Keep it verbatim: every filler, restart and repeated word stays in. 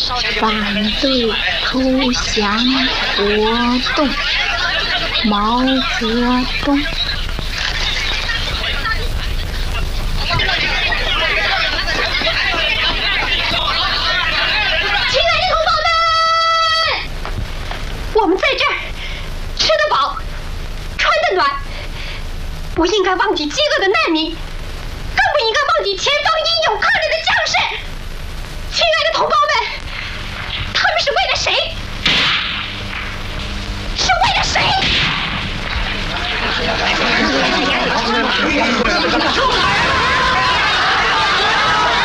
反对投降活动，毛泽东。亲爱的同胞们，我们在这儿吃得饱，穿得暖，不应该忘记饥饿的难民。